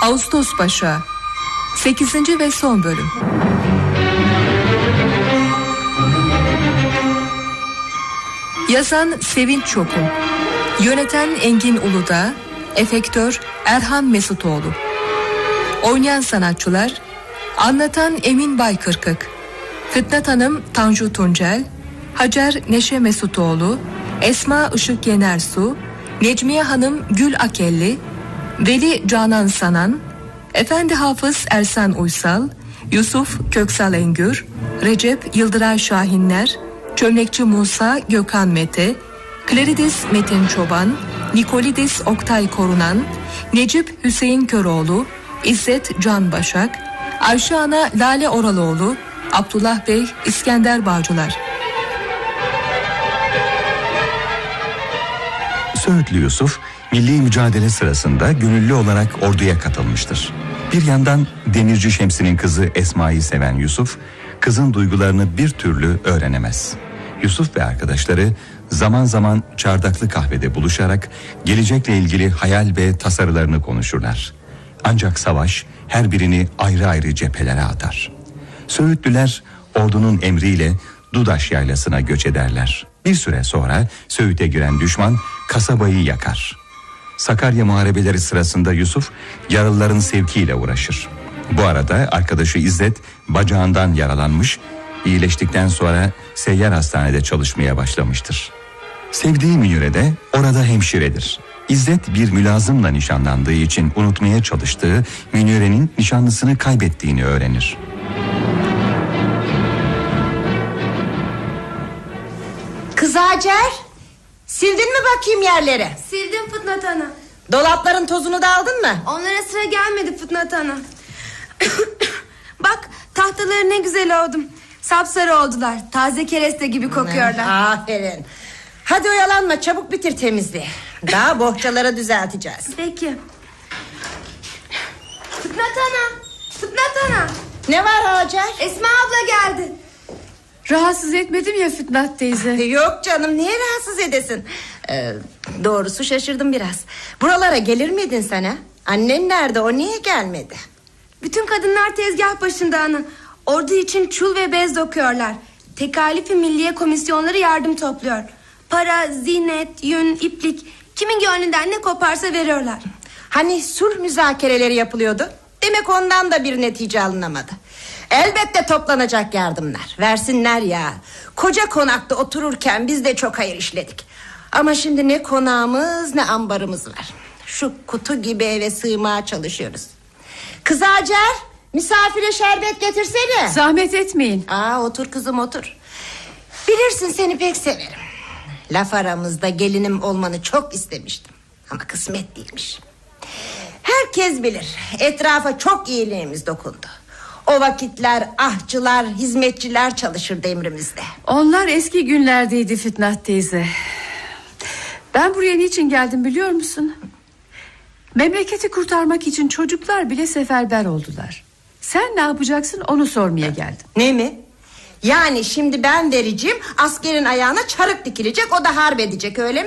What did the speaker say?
Ağustos Paşa 8. ve son bölüm. Yazan Sevinç Çokun, yöneten Engin Uludağ, efektör Erhan Mesutoğlu. Oynayan sanatçılar: anlatan Emin Baykırkık, Fitnat Hanım Tanju Tuncel, Hacer Neşe Mesutoğlu, Esma Işık Yenersu, Necmiye Hanım Gül Akelli, Veli Canan Sanan, Efendi Hafız Ersan Uysal, Yusuf Köksal Engür, Recep Yıldıray Şahinler, Çömlekçi Musa Gökhan Mete, Kleridis Metin Çoban, Nikolidis Oktay Korunan, Necip Hüseyin Köroğlu, İzzet Can Başak, Ayşe Ana Lale Oraloğlu, Abdullah Bey İskender Bağcılar. Söğütlü Yusuf milli mücadele sırasında gönüllü olarak orduya katılmıştır. Bir yandan Demirci Şemsi'nin kızı Esma'yı seven Yusuf, kızın duygularını bir türlü öğrenemez. Yusuf ve arkadaşları zaman zaman çardaklı kahvede buluşarak gelecekle ilgili hayal ve tasarılarını konuşurlar. Ancak savaş her birini ayrı ayrı cephelere atar. Söğütlüler ordunun emriyle Dudaş yaylasına göç ederler. Bir süre sonra Söğüt'e giren düşman kasabayı yakar. Sakarya muharebeleri sırasında Yusuf yaralıların sevkiyle uğraşır. Bu arada arkadaşı İzzet bacağından yaralanmış, iyileştikten sonra seyyar hastanede çalışmaya başlamıştır. Sevdiği Münire de orada hemşiredir. İzzet bir mülazımla nişanlandığı için unutmaya çalıştığı Münire'nin nişanlısını kaybettiğini öğrenir. Kız Hacer, sildin mi bakayım yerleri? Sildim Fitnat Ana. Dolapların tozunu da aldın mı? Onlara sıra gelmedi Fitnat Ana. Bak, tahtaları ne güzel oldum. Sapsarı oldular. Taze kereste gibi kokuyorlar. Aferin. Hadi oyalanma, çabuk bitir temizliği. Daha bohçaları düzelteceğiz. Peki. Fitnat Ana, Fitnat Ana. Ne var Hacer? Esma abla geldi. Rahatsız etmedim ya Fitnat teyze. Yok canım, niye rahatsız edesin? Doğrusu şaşırdım biraz. Buralara gelir miydin sen ha? Annen nerede, o niye gelmedi? Bütün kadınlar tezgah başında ana. Ordu için çul ve bez dokuyorlar. Tekalifi Milliye Komisyonları yardım topluyor. Para, zinet, yün, iplik, kimin gönlünden ne koparsa veriyorlar. Hani sulh müzakereleri yapılıyordu? Demek ondan da bir netice alınamadı. Elbette toplanacak yardımlar. Versinler ya. Koca konakta otururken biz de çok hayır işledik. Ama şimdi ne konağımız ne ambarımız var. Şu kutu gibi eve sığmaya çalışıyoruz. Kız Hacer, misafire şerbet getirsene. Zahmet etmeyin. Otur kızım, otur. Bilirsin, seni pek severim. Laf aramızda gelinim olmanı çok istemiştim. Ama kısmet değilmiş. Herkes bilir, etrafa çok iyiliğimiz dokundu. O vakitler ahçılar, hizmetçiler çalışırdı emrimizde. Onlar eski günlerdeydi Fitnat teyze. Ben buraya niçin geldim biliyor musun? Memleketi kurtarmak için çocuklar bile seferber oldular. Sen ne yapacaksın onu sormaya geldim. Ne mi? Yani şimdi ben vereceğim, askerin ayağına çarık dikilecek, o da harp edecek, öyle mi?